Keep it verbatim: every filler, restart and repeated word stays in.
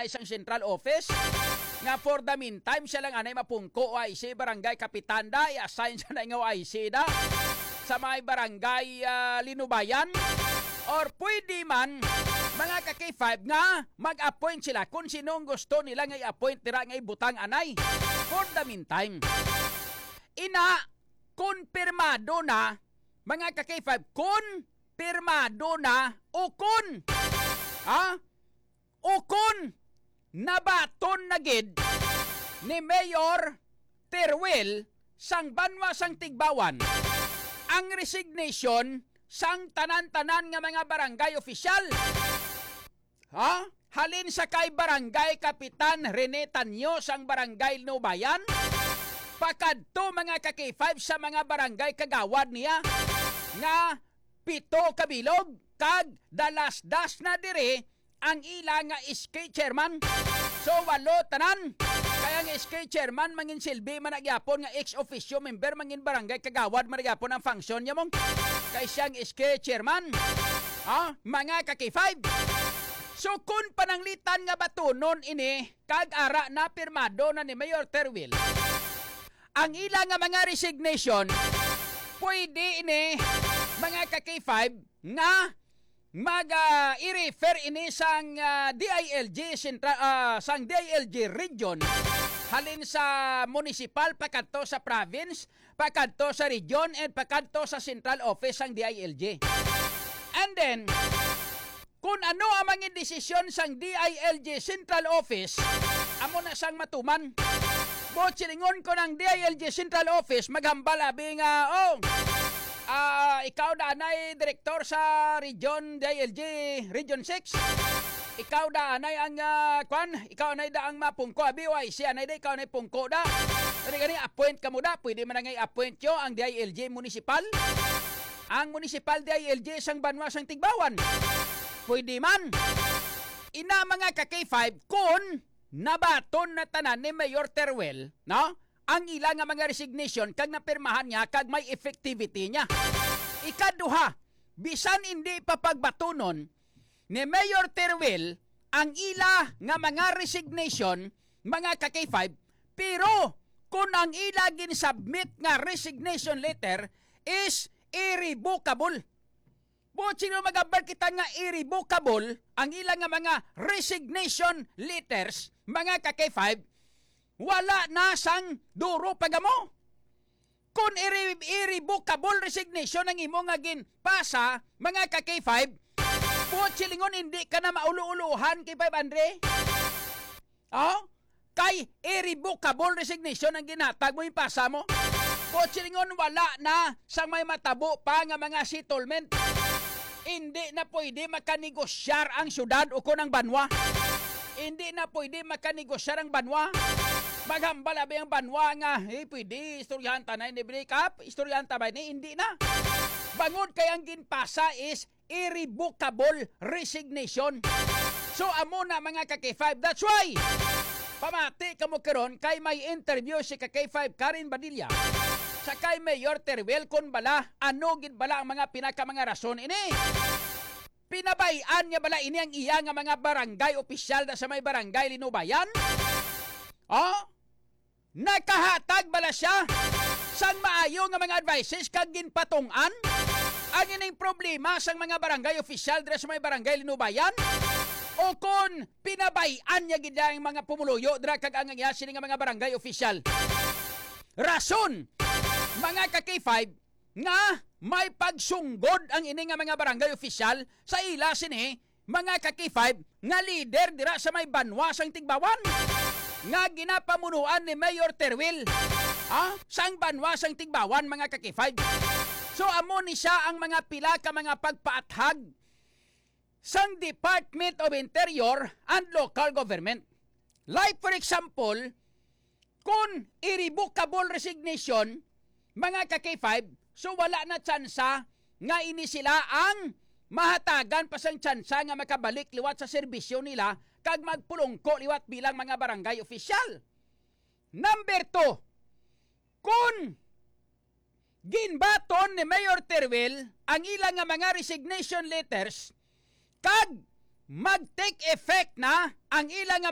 nga isang central office nga for the meantime siya lang anay mapungko o I C barangay kapitan da i-assign siya na nga I C da sa mga barangay uh, Linubayan or pwede man mga ka-K five nga mag-appoint sila kung sinong gusto nila nga i-appoint nila nga ibutang anay for the meantime. Ina konfirmado na mga ka-K five konfirmado na ukon ha ukon nabaton na gid ni Mayor Teruel sang banwa sang Tigbawan ang resignation sang tanan-tanan nga mga barangay opisyal. Ha? Halin sa kay barangay Kapitan Rene Tanyo sang barangay Nubayan. Pakadto mga ka-K five sa mga barangay kagawad niya nga pito kabilog kag dalas-das na dire ang ila nga S K chairman. So walo tanan. Kaya ang S K chairman mangin silbi man nagyapon nga ex-officio member mangin barangay kagawad man nagyapon ang function niya mong. Kay siyang S K chairman. Ha? Mga ka-K five. So kung pananglitan nga batunon ini kag ara na pirmado na ni Mayor Teruel ang ilang nga mga resignation pwede ini mga ka-K five nga mag uh, i-refer ini sang uh, D I L G Central, uh, sang D I L G region halin sa municipal pakadto sa province pakadto sa region and pakadto sa central office sang D I L G. And then kung ano ang mga desisyon sang D I L G Central Office, amo na sang matuman. Botsilingon ko ng D I L G Central Office, maghambal abi nga, oh, uh, ikaw na anay direktor sa region D I L G, Region six. Ikaw da anay ang, uh, kwan, ikaw anay da ang mapungko, abi, why, si anay da, ikaw anay pungko da. Kani gani, appoint ka mo da, pwede man ngay appoint yo ang D I L G Municipal. Ang Municipal D I L G sang banwa sang Tigbawan. Pwede man. Ina mga ka-K five kung nabaton na tanan ni Mayor Teruel, no? Ang ilang nga mga resignation kag napirmahan niya kag may effectivity niya. Ikaduha, bisan hindi papagbatunon ni Mayor Teruel ang ila nga mga resignation mga ka-K five, pero kung ang ila gin-submit nga resignation letter is irrevocable. But sino magabar kita nga irrevocable ang ilang nga mga resignation letters, mga ka-K five, wala na sang duro pagamo. Kung irre- irrevocable resignation ang imo nga ginpasa, mga ka-K five, but silingon hindi ka na maulu-uluhan kay five Andre. Oh? Kay irrevocable resignation ang ginatag mo yung pasa mo. But silingon wala na sang may matabo pa nga mga settlement. Hindi na pwede makanigosyar ang syudad o kunang banwa. Hindi na pwede makanigosyar ang banwa. Maghambal abi ang banwa nga, eh pwede, istoryahan tanay ni break up, istoryahan tabay ni, hindi na. Bangod kay ang ginpasa is irrevocable resignation. So amo na mga ka-K five, that's why pamati ka mo karon kay may interview si ka-K five Karen Badilla sa kay Mayor Teruel kon bala ano gid bala ang mga pinaka mga rason ini. Pinabayan niya bala ini ang iya nga mga barangay opisyal na sa may barangay Linubayan? Oh? Nakahatag bala siya sang maayo nga mga advices kag ginpatung-an? Ang ining problema sang mga barangay opisyal dira sa may barangay Linubayan? O kon pinabayan niya gid ang mga pumuluyo dira kag ang iya sini nga mga barangay opisyal? Rason mga ka-K five nga may pagsunggod ang ini nga mga barangay opisyal sa ila sini mga ka-K five nga leader dira sa may banwa sang Tigbawan nga ginapamunuan ni Mayor Teruel, ha? Sang banwa sang Tigbawan mga ka-K five. So amo ni siya ang mga pila ka mga pagpaathag sang Department of Interior and Local Government. Like for example, kung irrevocable resignation mga ka-K five, so wala na tsansa nga ini sila ang mahatagan pa sang tsansa nga makabalik liwat sa serbisyo nila kag magpulongko liwat bilang mga barangay opisyal. Number two, kung ginbaton ni Mayor Teruel ang ilang nga mga resignation letters kag mag-take effect na ang ilang nga